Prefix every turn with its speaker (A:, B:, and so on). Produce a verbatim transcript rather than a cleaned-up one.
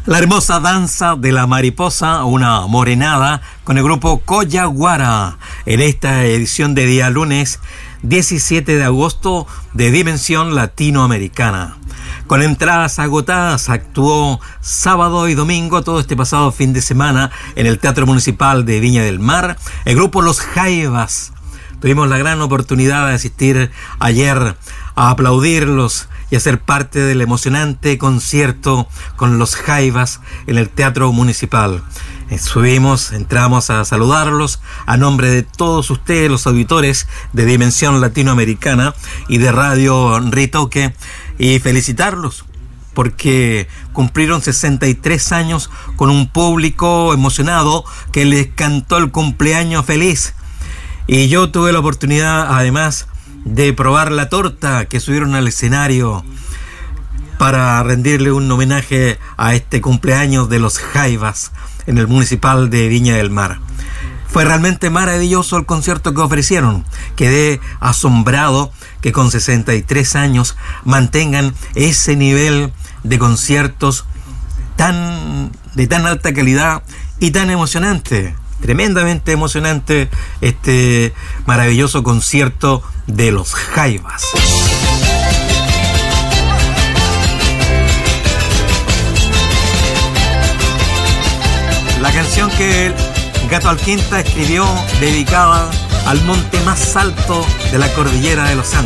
A: La hermosa danza de la mariposa, una morenada, con el grupo Coyaguara, en esta edición de día lunes diecisiete de agosto de Dimensión Latinoamericana. Con entradas agotadas, actuó sábado y domingo, todo este pasado fin de semana, en el Teatro Municipal de Viña del Mar, el grupo Los Jaivas. Tuvimos la gran oportunidad de asistir ayer a aplaudirlos y a ser parte del emocionante concierto con Los Jaivas en el Teatro Municipal. Eh, subimos, entramos a saludarlos a nombre de todos ustedes, los auditores de Dimensión Latinoamericana y de Radio Ritoque, y felicitarlos porque cumplieron sesenta y tres años con un público emocionado que les cantó el cumpleaños feliz. Y yo tuve la oportunidad, además, de probar la torta que subieron al escenario para rendirle un homenaje a este cumpleaños de Los Jaivas en el Municipal de Viña del Mar. Fue realmente maravilloso el concierto que ofrecieron. Quedé asombrado que con sesenta y tres años mantengan ese nivel de conciertos tan de tan alta calidad y tan emocionante. Tremendamente emocionante este maravilloso concierto de Los Jaivas. La canción que Gato Alquinta escribió dedicada al monte más alto de la cordillera de los Andes.